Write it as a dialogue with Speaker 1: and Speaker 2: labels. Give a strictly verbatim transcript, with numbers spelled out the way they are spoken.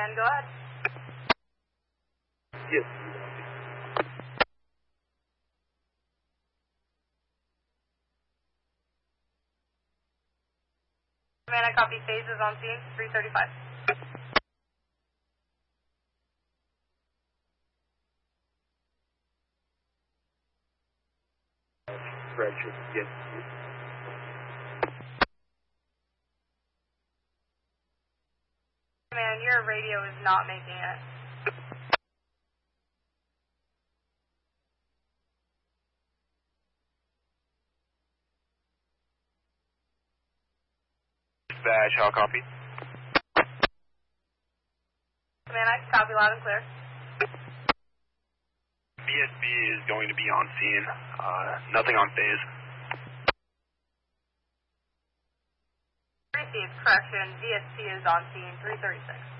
Speaker 1: Command, go ahead.
Speaker 2: Yes.
Speaker 1: Command, I copy. Phases on scene, three thirty-five.
Speaker 2: Pressure, yes.
Speaker 1: Command, your radio is not making it.
Speaker 2: Dispatch, how copy?
Speaker 1: Command, I copy loud and clear.
Speaker 2: V S B is going to be on scene. Uh, nothing on phase.
Speaker 1: Received, correction. V S P is on scene, three thirty-six.